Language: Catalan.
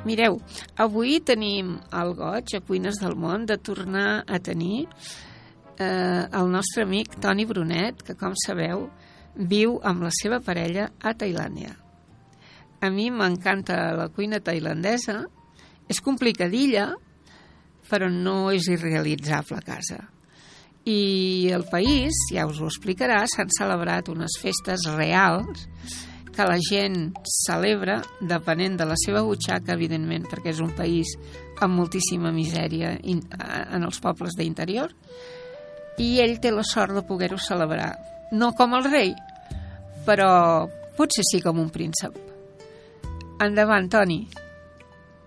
Mireu, avui tenim el goig a Cuines del Món de tornar a tenir el nostre amic Toni Brunet, que, com sabeu, viu amb la seva parella a Tailàndia. A mi m'encanta la cuina tailandesa, és complicadilla, però no és irrealitzable a casa. I al país, ja us ho explicarà, s'han celebrat unes festes reals que la gent celebra depenent de la seva butxaca, evidentment, perquè és un país amb moltíssima misèria en els pobles d'interior, i ell té la sort de poder-ho celebrar. No com el rei, però potser sí com un príncep. Endavant, Toni.